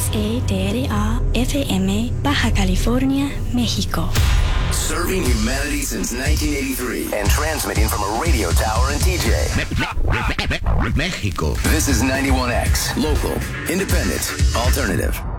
XEDRA FM, Baja California, México. Serving humanity since 1983 and transmitting from a radio tower in TJ, Mexico. This is 91X, local, independent, alternative.